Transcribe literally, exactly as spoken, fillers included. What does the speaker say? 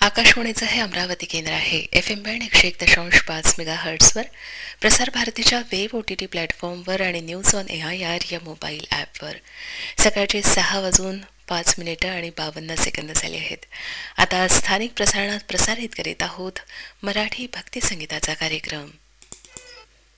आकाशवाणीचं हे अमरावती केंद्र आहे. एफ एम बँड एकशे एक दशांश पाच मेगा हर्ट्सवर, प्रसार भारतीच्या वेब ओ टी टी प्लॅटफॉर्मवर आणि news on A I R या मोबाईल ॲपवर सकाळचे सहा वाजून पाच मिनिटं आणि बावन्न सेकंद झाले आहेत. आता स्थानिक प्रसारणात प्रसारित करीत आहोत मराठी भक्तिसंगीताचा कार्यक्रम.